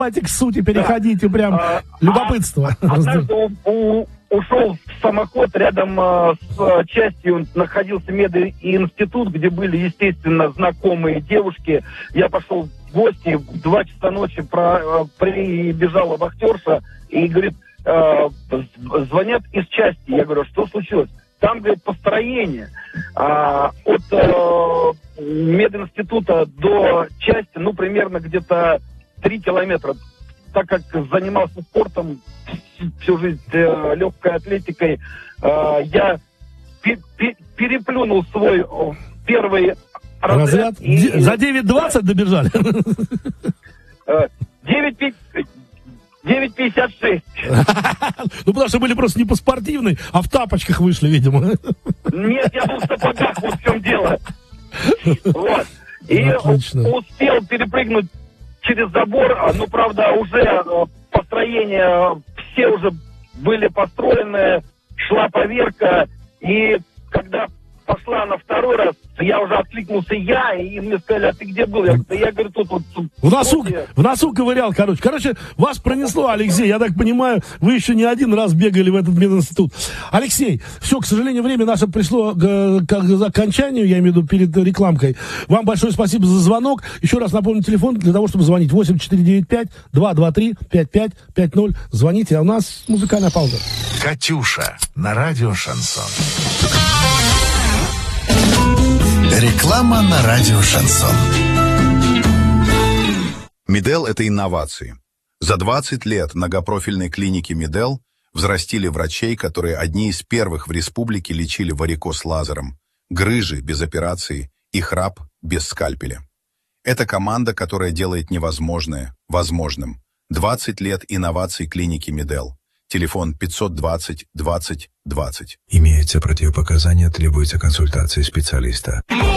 Давайте к сути переходите, прям любопытство. Однажды ушел в самоход, рядом с частью находился мединститут, где были, естественно, знакомые девушки. Я пошел в гости, в 2 часа ночи прибежала вахтерша и говорит, звонят из части. Я говорю, что случилось? Там, говорит, построение. От мединститута до части, примерно где-то 3 километра. Так как занимался спортом всю жизнь, легкой атлетикой, я переплюнул свой первый разряд. За 9:20 добежали? 9:56. Потому что были просто не по спортивной, а в тапочках вышли, видимо. Нет, я был в сапогах, вот в чем дело. Вот. И успел перепрыгнуть через забор, правда, уже построения все уже были построены, шла поверка, и когда пошла на второй раз, я уже откликнулся и мне сказали, а ты где был? Я говорю, тут вот... В носу ковырял, короче. Вас пронесло, Алексей, я так понимаю, вы еще не один раз бегали в этот мединститут. Алексей, все, к сожалению, время наше пришло к окончанию, я имею в виду перед рекламкой. Вам большое спасибо за звонок. Еще раз напомню телефон для того, чтобы звонить. 8495-223-5550. Звоните, а у нас музыкальная пауза. Катюша на радио Шансон. Реклама на радио Шансон. Медел – это инновации. За 20 лет многопрофильной клиники Медел взрастили врачей, которые одни из первых в республике лечили варикоз лазером, грыжи без операции и храп без скальпеля. Это команда, которая делает невозможное возможным. 20 лет инноваций клиники Медел. Телефон 520 20 20. Имеются противопоказания, требуется консультация специалиста.